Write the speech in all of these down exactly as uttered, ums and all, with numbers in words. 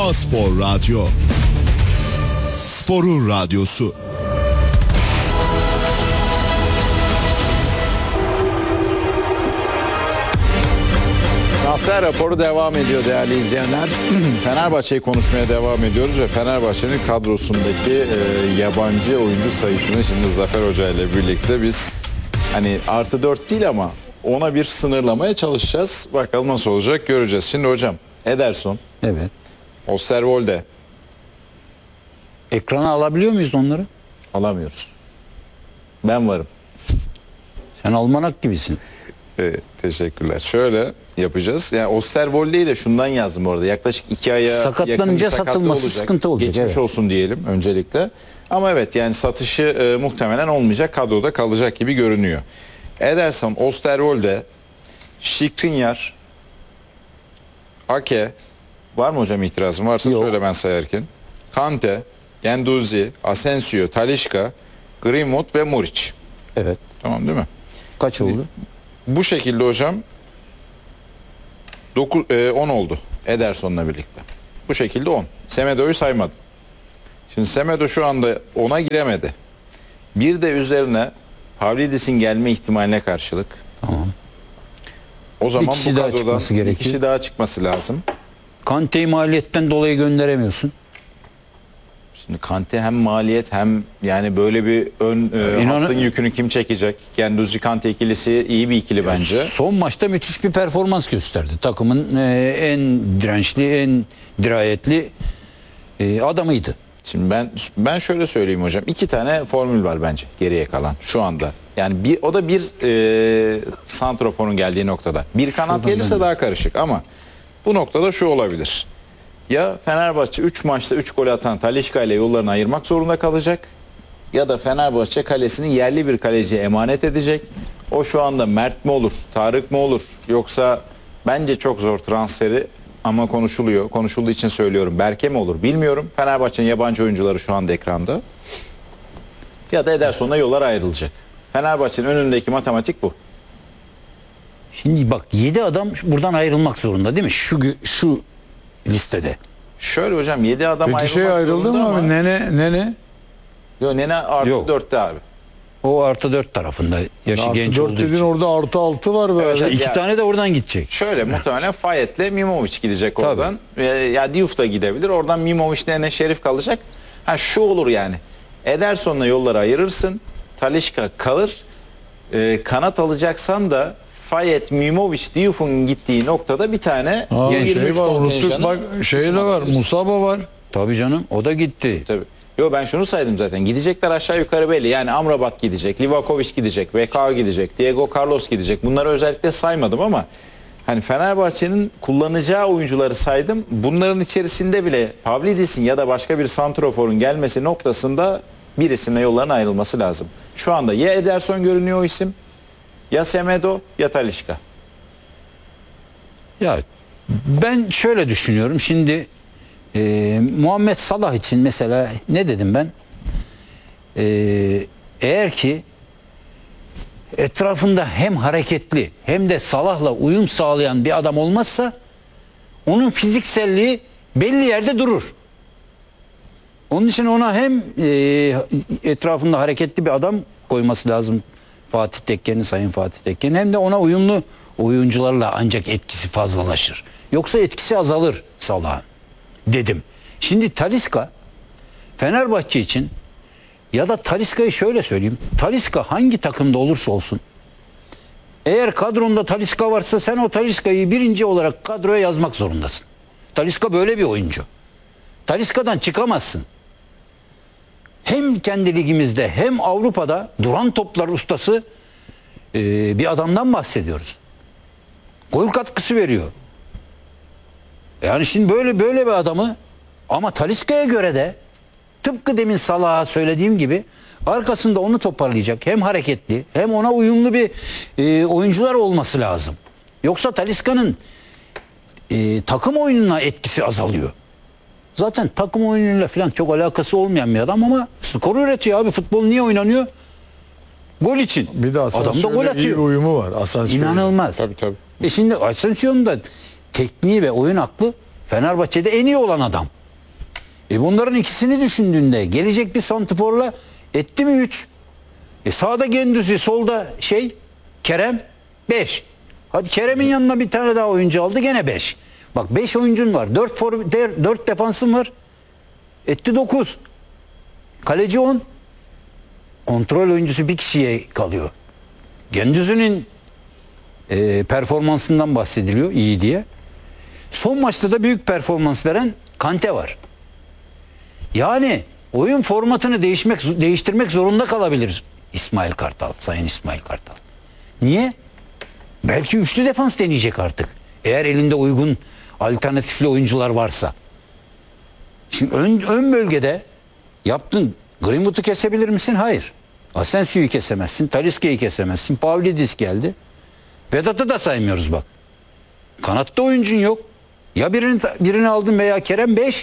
A-Spor Radyo. Sporun radyosu. Transfer raporu devam ediyor değerli izleyenler. Fenerbahçe'yi konuşmaya devam ediyoruz ve Fenerbahçe'nin kadrosundaki e, yabancı oyuncu sayısını şimdi Zafer Hoca ile birlikte biz hani artı dört değil ama ona bir sınırlamaya çalışacağız. Bakalım nasıl olacak göreceğiz. Şimdi hocam Ederson, Evet. Osterwolde Ekrana alabiliyor muyuz onları? alamıyoruz. Ben varım. Sen almanak gibisin. Evet, teşekkürler. Şöyle yapacağız. Yani Osterwolde'yi de şundan yazdım orada. Yaklaşık iki aya Sakatlanınca yakın bir sakatlığı satılması olacak. sıkıntı olacak, Geçmiş evet. olsun diyelim öncelikle. Ama evet yani satışı e, muhtemelen olmayacak. Kadroda kalacak gibi görünüyor. Ederson, Osterwolde, Skriniar, Ake, var mı hocam itirazın? Varsa Yok. söyle ben sayarken. Kante, Guendouzi, Asensio, Talisca, Greenwood ve Muric. Evet. Tamam değil mi? Kaç oldu? Bu şekilde hocam dokuz, on oldu Ederson'la birlikte. Bu şekilde on. Semedo'yu saymadım. Şimdi Semedo şu anda ona giremedi. Bir de üzerine Pavlidis'in gelme ihtimaline karşılık. Tamam. O zaman Bir kişi bu daha kadrodan çıkması bir gerekiyor. kişi daha çıkması lazım. Kante'yi maliyetten dolayı gönderemiyorsun. Şimdi Kante hem maliyet hem yani böyle bir ön e, İnanın- hattın yükünü kim çekecek? Guendouzi Kante ikilisi iyi bir ikili bence. Son maçta müthiş bir performans gösterdi. Takımın e, en dirençli, en dirayetli e, adamıydı. Şimdi ben ben şöyle söyleyeyim hocam. İki tane formül var bence geriye kalan şu anda. Yani bir o da bir e, santroforun geldiği noktada. Bir kanat Şuradan gelirse ben- daha karışık ama bu noktada şu olabilir. Ya Fenerbahçe üç maçta üç gol atan Talisca ile yollarını ayırmak zorunda kalacak. Ya da Fenerbahçe kalesini yerli bir kaleciye emanet edecek. O şu anda Mert mi olur, Tarık mı olur? Yoksa bence çok zor transferi ama konuşuluyor. Konuşulduğu için söylüyorum. Berke mi olur bilmiyorum. Fenerbahçe'nin yabancı oyuncuları şu anda ekranda. Ya da Ederson'la yollar ayrılacak. Fenerbahçe'nin önündeki matematik bu. Şimdi bak yedi adam buradan ayrılmak zorunda değil mi? Şu gü- şu listede. Şöyle hocam yedi adam Peki ayrılmak şey ayrıldı zorunda mı ama- abi? Nene, nene? Yok Nene artı Yok. dörtte abi. O artı dört tarafında. Yaşı Artı genç dört olduğu dedin için. orada artı altı var be. Evet, abi. İki Ya- tane de oradan gidecek. Şöyle muhtemelen Fayet'le Mimovic gidecek oradan. Ee, ya Diouf da gidebilir. Oradan Mimovic Nene Şerif kalacak. Ha şu olur yani. Ederson'la yolları ayırırsın. Talisca kalır. Ee, kanat alacaksan da Fayet, Mimovic, Diouf'un gittiği noktada bir tane Aa, yirmi üç şey var unuttuk kontenjanı bak şey de isim var. alabiliriz. Musaba var. Tabii canım o da gitti. Tabii. Yo ben şunu saydım zaten. Gidecekler aşağı yukarı belli. Yani Amrabat gidecek, Livakovic gidecek, V K gidecek, Diego Carlos gidecek. Bunları özellikle saymadım ama hani Fenerbahçe'nin kullanacağı oyuncuları saydım. Bunların içerisinde bile Pavlidis'in ya da başka bir santroforun gelmesi noktasında bir isimle yolların ayrılması lazım. Şu anda ya Ederson görünüyor o isim, ya Semedo ya Talisca. Ya ben şöyle düşünüyorum. Şimdi e, Muhammed Salah için mesela ne dedim ben? E, eğer ki etrafında hem hareketli hem de Salah'la uyum sağlayan bir adam olmazsa onun fizikselliği belli yerde durur. Onun için ona hem e, etrafında hareketli bir adam koyması lazım Fatih Tekke'nin, Sayın Fatih Tekke'nin, hem de ona uyumlu oyuncularla ancak etkisi fazlalaşır. Yoksa etkisi azalır Salah'ın dedim. Şimdi Talisca Fenerbahçe için, ya da Talisca'yı şöyle söyleyeyim. Talisca hangi takımda olursa olsun, eğer kadronda Talisca varsa sen o Talisca'yı birinci olarak kadroya yazmak zorundasın. Talisca böyle bir oyuncu. Talisca'dan çıkamazsın. Hem kendi ligimizde hem Avrupa'da duran toplar ustası e, bir adamdan bahsediyoruz. Gol katkısı veriyor. Yani şimdi böyle böyle bir adamı, ama Talisca'ya göre de tıpkı demin Salah'a söylediğim gibi arkasında onu toparlayacak hem hareketli hem ona uyumlu bir e, oyuncular olması lazım. Yoksa Talisca'nın e, takım oyununa etkisi azalıyor. Zaten takım oyunuyla falan çok alakası olmayan bir adam ama skor üretiyor abi. Futbol niye oynanıyor? Gol için. Bir de Adam da gol Asensio'yla iyi atıyor. uyumu var. Asensio. İnanılmaz. Tabii, tabii. E şimdi Asensio'nun da tekniği ve oyun aklı Fenerbahçe'de en iyi olan adam. E bunların ikisini düşündüğünde gelecek bir santiforla etti mi üç? E sağda Gendüzi, solda şey Kerem beş. Hadi Kerem'in yanına bir tane daha oyuncu aldı, gene beş. Bak beş oyuncun var. dört dört defansın var. Etti dokuz. Kaleci on. Kontrol oyuncusu bir kişiye kalıyor. Gendüzi'nin e, performansından bahsediliyor iyi diye. Son maçta da büyük performans veren Kante var. Yani oyun formatını değişmek değiştirmek zorunda kalabilir İsmail Kartal, Sayın İsmail Kartal. Niye? Belki üçlü defans deneyecek artık. Eğer elinde uygun alternatifli oyuncular varsa. Şimdi ön, ön bölgede yaptın. Greenwood'u kesebilir misin? Hayır. Asensio'yu kesemezsin. Talisca'yı kesemezsin. Pavlidis geldi. Vedat'ı da saymıyoruz bak. Kanatta oyuncun yok. Ya birini birini aldın veya Kerem beş.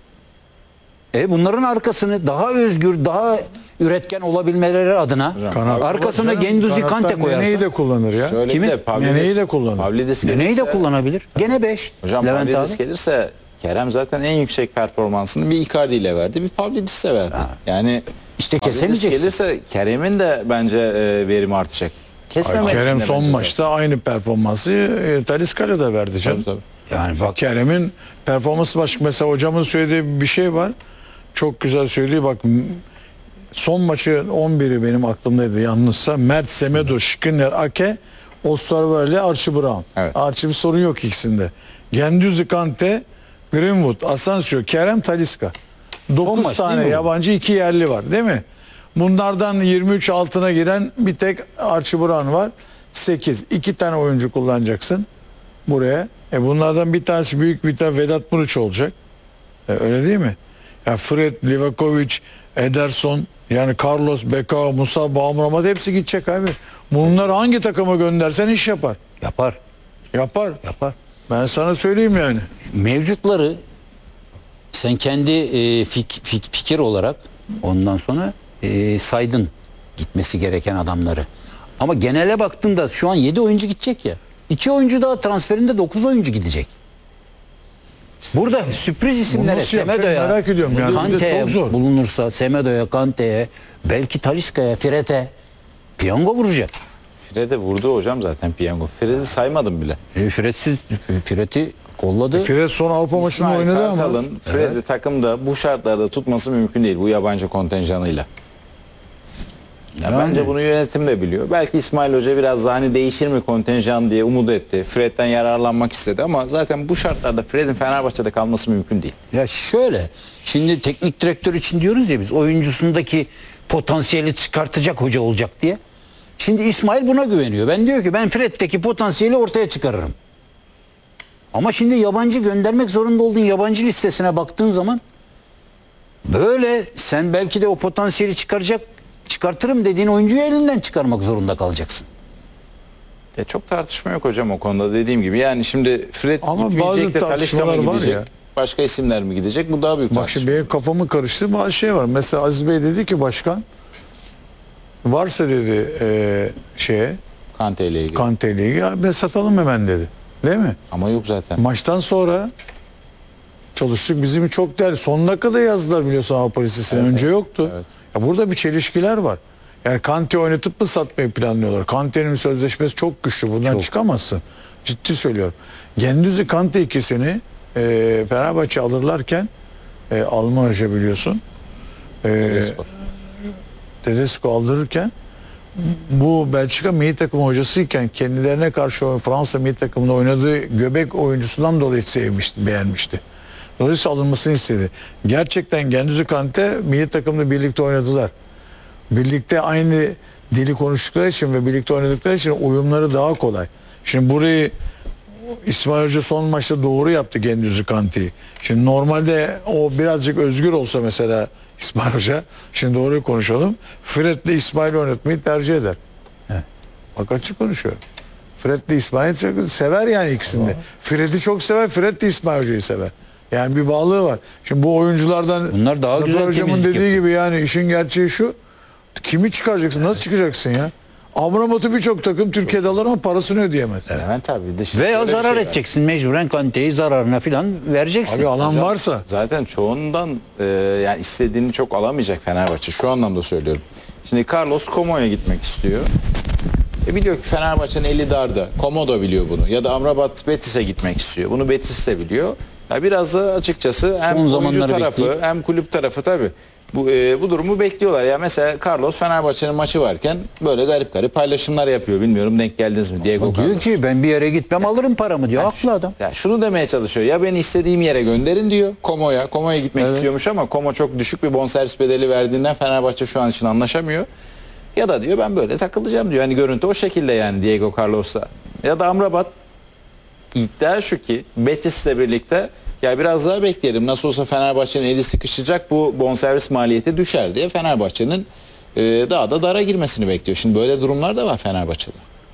E bunların arkasını daha özgür, daha üretken olabilmeleri adına Kanat- arkasına Canım, Gendüzi, kanattan Kante koyarsan. Nene'yi de kullanır ya. Şöyle Kimi? bir de Pavlidis, Nene'yi de kullanır. Pavlidis Neyi de gelirse- kullanabilir. Gene beş. Hocam Levent Pavlidis abi. gelirse Kerem zaten en yüksek performansını bir Icardi ile verdi, bir Pavlidis de verdi. Yani İşte Pavlidis kesemeyeceksin. gelirse Kerem'in de bence e, verimi artacak. Ay, Kesmemek Kerem için de son bence maçta aynı performansı e, Talisca'yla da verdi canım. Tabii, tabii. Yani bak Kerem'in performansı başka. Mesela hocamın söylediği bir şey var. Çok güzel söylüyor. Bak m- son maçı on biri benim aklımdaydı yanlışsa. Mert, Semedo, Skriniar, Ake, Osterwolde, Archie Brown. Evet. Archie bir sorun yok ikisinde. Gendüzi, Kante, Greenwood, Asensio, Kerem, Talisca. dokuz maç değil tane mi bu? yabancı, iki yerli var değil mi? Bunlardan yirmi üç altına giren bir tek Archie Brown var. sekiz. iki tane oyuncu kullanacaksın buraya. E bunlardan bir tanesi büyük, bir tane Vedat Muriç olacak. E öyle değil mi? Ya Fred, Livakovic, Ederson, yani Carlos, Becao, Musa, Baumramat hepsi gidecek abi. Bunları hangi takıma göndersen iş yapar. yapar. Yapar. Yapar. Ben sana söyleyeyim yani. Mevcutları sen kendi e, fik- fik- fikir olarak ondan sonra e, saydın gitmesi gereken adamları. Ama genele baktığında şu an yedi oyuncu gidecek ya. iki oyuncu daha transferinde dokuz oyuncu gidecek. Burada sürpriz isimlere nasıl yapacak Semedo'ya, merak ediyorum yani. Bir de Kante'ye çok zor. bulunursa, Semedo'ya, Kante'ye, belki Talisca'ya, Fred'e piyango vuracak. Fred'e vurdu hocam zaten piyango. Fred'i saymadım bile. E, Fred'siz Fred'i kolladı. Fred son Avrupa maçında İsmail oynadı ama. Kartal'ın Fred'i takımda bu şartlarda tutması mümkün değil bu yabancı kontenjanıyla. Ya bence bunu yönetim de biliyor. Belki İsmail Hoca biraz daha hani değişir mi kontenjan diye umut etti. Fred'den yararlanmak istedi ama zaten bu şartlarda Fred'in Fenerbahçe'de kalması mümkün değil. Ya şöyle, şimdi teknik direktör için diyoruz ya biz oyuncusundaki potansiyeli çıkartacak hoca olacak diye. Şimdi İsmail buna güveniyor. Ben diyor ki ben Fred'deki potansiyeli ortaya çıkarırım. Ama şimdi yabancı göndermek zorunda olduğun yabancı listesine baktığın zaman böyle sen belki de o potansiyeli çıkaracak çıkartırım dediğin oyuncuyu elinden çıkarmak zorunda kalacaksın. Ya çok tartışma yok hocam o konuda dediğim gibi. Yani şimdi Fred Ama bazı gitmeyecek de Talisca tartışmalar mı var gidecek? ya. Başka isimler mi gidecek? Bu daha büyük Bak tartışma. şimdi benim kafamı karıştı. Bazı şey var. Mesela Aziz Bey dedi ki başkan varsa dedi e, şeye Kante ile ilgili. Kante ile ilgili "Ya ben satalım hemen dedi. Değil mi? Ama yok zaten. Maçtan sonra çalıştık bizim çok değerli. Son dakikada yazdılar biliyorsun Avrupa Lisesi'ne. Evet, Önce evet. yoktu. Evet. Ya burada bir çelişkiler var. Yani Kante oynatıp mı satmayı planlıyorlar? Kante'nin sözleşmesi çok güçlü. Buradan Çok. çıkamazsın. Ciddi söylüyorum. Gendüzi Kante ikisini e, Fenerbahçe alırlarken e, Alman hoca biliyorsun. E, Tedesco. Tedesco aldırırken bu Belçika milli takım hocasıyken kendilerine karşı o Fransa milli takımında oynadığı göbek oyuncusundan dolayı sevmişti, beğenmişti. Dolayısıyla alınmasını istedi. Gerçekten Gendüzi Kante milli takımda birlikte oynadılar. Birlikte aynı dili konuştukları için ve birlikte oynadıkları için uyumları daha kolay. Şimdi burayı İsmail Hoca son maçta doğru yaptı Gendüzi Kante'yi. Şimdi normalde o birazcık özgür olsa mesela İsmail Hoca, şimdi doğruyu konuşalım. Fred'le İsmail oynatmayı tercih eder. Evet. Bak açık konuşuyor. Fred'le İsmail çok sever yani ikisini de. Fred'i çok sever, Fred de İsmail Hoca'yı sever. Yani bir bağlığı var. Şimdi bu oyunculardan Bunlar daha Zafer güzel Hocamın temizlik dediği yapıyor. gibi yani işin gerçeği şu. Kimi çıkaracaksın? Nasıl çıkacaksın ya? Amrabat'ı birçok takım Türkiye'de alır ama parasını ödeyemez. Levent abi. dışarı Veya böyle bir zarar şey var. edeceksin mecburen, Kante'yi zararına falan vereceksin. Abi alan Hocam, varsa. Zaten çoğundan e, yani istediğini çok alamayacak Fenerbahçe. Şu anlamda söylüyorum. Şimdi Carlos Como'ya gitmek istiyor. E biliyor ki Fenerbahçe'nin eli darda. Como da biliyor bunu. Ya da Amrabat Betis'e gitmek istiyor. Bunu Betis de biliyor. Ya biraz da açıkçası hem oyuncu zamanları tarafı bekleyip- hem kulüp tarafı tabii. Bu, e, bu durumu bekliyorlar. Ya mesela Carlos Fenerbahçe'nin maçı varken böyle garip garip paylaşımlar yapıyor. Bilmiyorum denk geldiniz mi? Diego O diyor Carlos. ki ben bir yere gitmem alırım paramı diyor. Haklı adam. Ya şunu demeye çalışıyor. Ya beni istediğim yere gönderin diyor. Como'ya. Como'ya gitmek Evet. istiyormuş ama Como çok düşük bir bonservis bedeli verdiğinden Fenerbahçe şu an için anlaşamıyor. Ya da diyor ben böyle takılacağım diyor. Hani görüntü o şekilde yani Diego Carlos'la. Ya da Amrabat iddia şu ki Betis'le birlikte ya biraz daha bekleyelim. Nasıl olsa Fenerbahçe'nin eli sıkışacak, bu bonservis maliyeti düşer diye Fenerbahçe'nin e, daha da dara girmesini bekliyor. Şimdi böyle durumlar da var Fenerbahçe'de.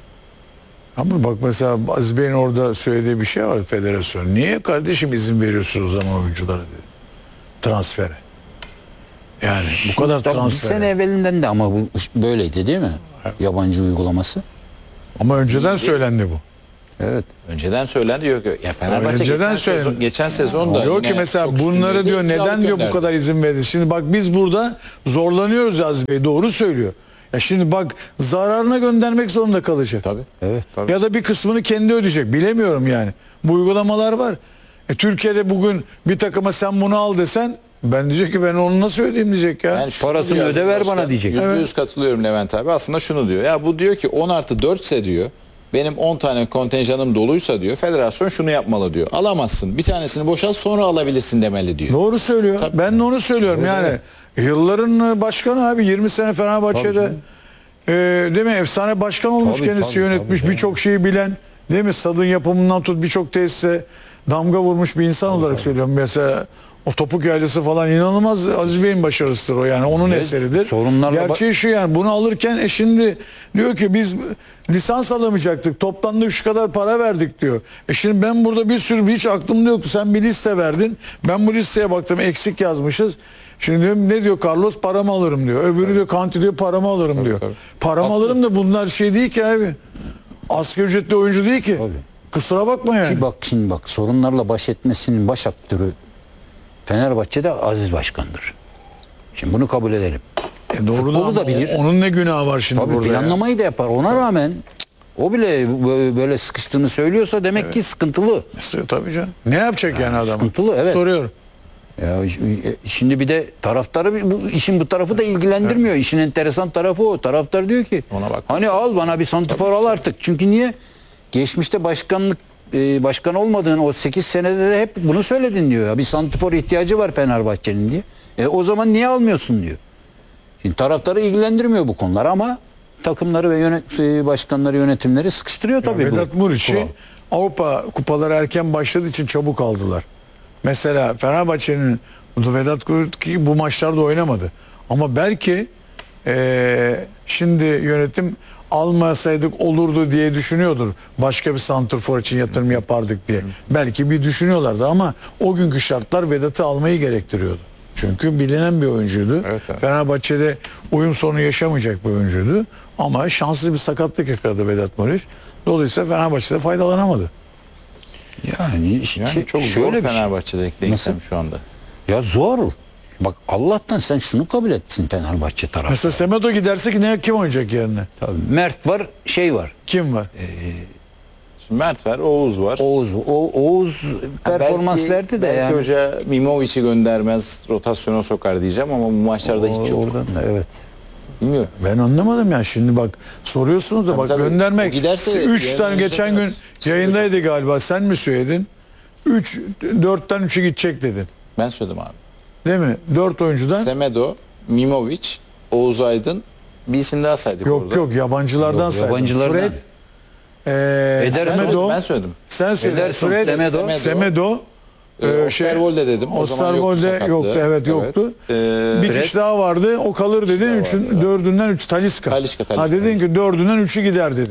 Ama bak mesela Aziz Bey'in orada söylediği bir şey var federasyon. Niye kardeşim izin veriyorsunuz o zaman oyunculara dedi. Transfere. Yani bu kadar Tabii bir transfere. sene evvelinden de ama bu böyleydi değil mi? Yabancı uygulaması. Ama önceden söylendi bu. Evet. Önceden söylendi yok yok. Ya Fenerbahçe Önceden geçen, söylendi. sezon, geçen sezon da Diyor ki yine mesela çok bunları üstündeydi, diyor neden kiralık diyor bu gönderdi. kadar izin verdi. Şimdi bak biz burada zorlanıyoruz Aziz Bey, doğru söylüyor. Ya şimdi bak zararına göndermek zorunda kalacak. Tabii. Evet. Tabii. Ya da bir kısmını kendi ödeyecek. Bilemiyorum yani. Bu uygulamalar var. E, Türkiye'de bugün bir takıma sen bunu al desen ben diyecek ki ben onu nasıl ödeyeyim diyecek ya. Yani şunu Parasını diyor öde, Aziz ver Başkan, bana diyecek. Yüzde yüz katılıyorum Levent abi. Aslında şunu diyor. Ya bu diyor ki on artı dört ise diyor. Benim on tane kontenjanım doluysa diyor. Federasyon şunu yapmalı diyor. Alamazsın. Bir tanesini boşalt sonra alabilirsin demeli diyor. Doğru söylüyor. Tabii. Ben de onu söylüyorum yani. Yılların başkanı abi yirmi sene Fenerbahçe'de e, değil mi? Efsane başkan olmuş Tabii, kendisi tabii, yönetmiş. tabii, Birçok şeyi bilen, değil mi? Stadın yapımından tut birçok tesise damga vurmuş bir insan olarak söylüyorum. Mesela o topuk yaylası falan inanılmaz Aziz Bey'in başarısıdır o yani. Onun Evet, eseridir. sorunlarla Gerçeği şu yani bunu alırken e şimdi diyor ki biz lisans alamayacaktık. Toplamda şu kadar para verdik diyor. E şimdi ben burada bir sürü hiç aklımda yoktu. Sen bir liste verdin. Ben bu listeye baktım eksik yazmışız. Şimdi diyorum ne diyor Carlos paramı alırım diyor. Öbürü diyor Kanti diyor paramı alırım diyor. tabii. Paramı alırım da bunlar şey değil ki abi. Asgari ücretli oyuncu değil ki. Tabii. Kusura bakma yani. Ki bak şimdi bak sorunlarla baş etmesinin baş aktörü Fenerbahçe'de Aziz Başkan'dır. Şimdi bunu kabul edelim. E doğru futbolu ama da bilir. o- Onun ne günahı var şimdi Tabii burada ya? planlamayı da yapar. Ona rağmen o bile bö- böyle sıkıştığını söylüyorsa demek ki sıkıntılı. Tabii canım. Ne yapacak yani adam? sıkıntılı, evet. Soruyorum. Ya ş- şimdi bir de taraftarı bir- bu işin bu tarafı da ilgilendirmiyor. İşin enteresan tarafı o. Taraftar diyor ki Ona bak. hani al bana bir santifor al artık. Çünkü niye? Geçmişte başkanlık e, başkan olmadığın o sekiz senede de hep bunu söyledin diyor. Ya bir santifor ihtiyacı var Fenerbahçe'nin diye. E o zaman niye almıyorsun diyor. Şimdi taraftarı ilgilendirmiyor bu konular ama takımları ve yönet e, başkanları yönetimleri sıkıştırıyor tabii bu. Vedat Muriç'i kural. Avrupa kupaları erken başladığı için çabuk aldılar. Mesela Fenerbahçe'nin bu Vedat Muriç bu maçlarda oynamadı. Ama belki eee, şimdi yönetim almasaydık olurdu diye düşünüyordur. Başka bir santrfor için yatırım yapardık diye. Belki bir düşünüyorlardı ama o günkü şartlar Vedat'ı almayı gerektiriyordu. Çünkü bilinen bir oyuncuydu. Evet, evet. Fenerbahçe'de uyum sorunu yaşamayacak bir oyuncuydu. Ama şanssız bir sakatlık yakaladı Vedat Muriç. Dolayısıyla Fenerbahçe'de faydalanamadı. Yani, ş- Yani şey- çok zor şöyle bir şey. Fenerbahçe'deki denklem Nasıl? şu anda. Ya zor. Bak Allah'tan sen şunu kabul etsin Fenerbahçe tarafı. Mesela Semedo gidersek ne kim oynayacak yerine? Tabii, Mert var, şey var. Kim var? Şimdi Mert var, Oğuz var. Oğuz, o, Oğuz performans Belki- verdi de belki yani. hoca Mimovic'i göndermez, rotasyona sokar diyeceğim ama bu maçlarda hiç yok. Oradan da evet. Bilmiyorum. Ben anlamadım ya. Şimdi bak soruyorsunuz da Tabii bak tabii. göndermek. O giderse üç yarın tane önce geçen gün evet. yayındaydı galiba. Sen mi söyledin? üç dörtten üçe gidecek dedin. Ben söyledim abi. Değil mi? dört oyuncudan. Semedo, Mimovic, Oğuz Aydın, bir isim daha saydık Yok orada. yok yabancılardan Yok, saydım. yabancılardan. Fred, eee Ben Ederson, söyledim. Semedo. Ben söyledim. Sen söyle. Ederson, Fred, Semedo. Semedo. Semedo Ee, Ee, Osterwolde dedim. O zaman yoktu Osterwolde sakatlığı. yoktu. Evet yoktu. Ee, bir Fred. kişi daha vardı. O kalır dedin. daha Üçün, vardı. dördünden üç Talisca. Talisca, Ha Talisca. dedin ki dördünden üçü gider dedin.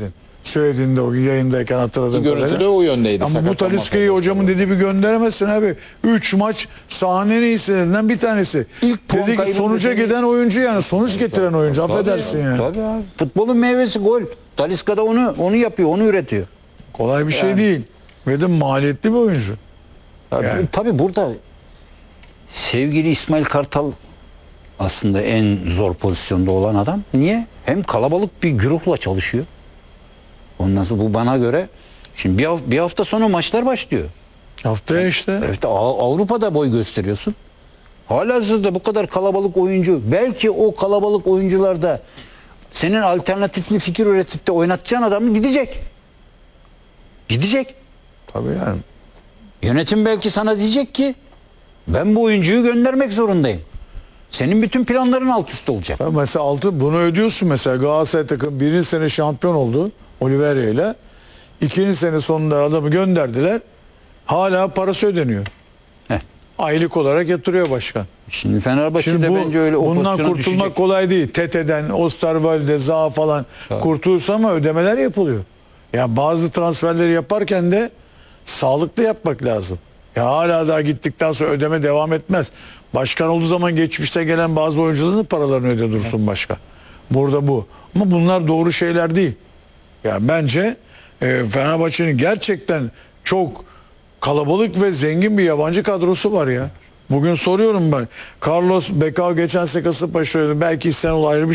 söylediğinde o yayındayken hatırladığım Görüntüde kadarıyla. o yöndeydi. Ama bu sakatlanma Talisca'yı sebepleri. hocamın dediği bir gönderemezsin abi. üç maç sahanenin iyilerinden bir tanesi. İlk puan Dedi ki kaybını sonuca dedi. giden oyuncu yani. Sonuç getiren oyuncu. Affedersin yani. Tabii abi. Futbolun meyvesi gol. Talisca da onu onu yapıyor, onu üretiyor. Kolay bir şey değil. Ve de maliyetli bir oyuncu. Tabii, Yani. tabii burada sevgili İsmail Kartal aslında en zor pozisyonda olan adam. Niye? Hem kalabalık bir güruhla çalışıyor. Ondan sonra bu bana göre şimdi bir, haf- bir hafta sonra maçlar başlıyor. Haftaya işte. Evet, Av- Avrupa'da boy gösteriyorsun. Halihazırda bu kadar kalabalık oyuncu, belki o kalabalık oyuncularda senin alternatifli fikir üretip de oynatacağın adam gidecek. Gidecek. Tabii yani. Yönetim belki sana diyecek ki ben bu oyuncuyu göndermek zorundayım. Senin bütün planların alt üst olacak. Ya mesela altı bunu ödüyorsun mesela Galatasaray takım birinci sene şampiyon oldu Oliveira ile. İkinci sene sonunda adamı gönderdiler. Hala parası ödeniyor. Heh. Aylık olarak yatırıyor başkan. Şimdi Fenerbahçe'de Şimdi bu, bence öyle o bundan pozisyona kurtulmak düşecek. kolay değil. Tete'den, Osterwalde, Zaha falan kurtulursa ama ödemeler yapılıyor. Ya bazı transferleri yaparken de sağlıklı yapmak lazım. Ya hala daha gittikten sonra ödeme devam etmez. Başkan olduğu zaman geçmişte gelen bazı oyuncuların da paralarını öde dursun başkan. Burada bu. Ama bunlar doğru şeyler değil. Ya bence e, Fenerbahçe'nin gerçekten çok kalabalık ve zengin bir yabancı kadrosu var ya. Bugün soruyorum ben. Carlos Becao geçen sene Kasımpaşa'ydı. Belki İstanbul ayrı bir